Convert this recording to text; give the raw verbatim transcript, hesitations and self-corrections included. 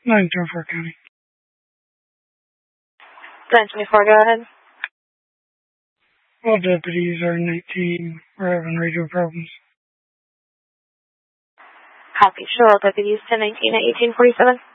nine twenty-four County. nine twenty-four, go ahead. All deputies are nineteen. We're having radio problems. Copy. Show all deputies ten nineteen at eighteen forty-seven.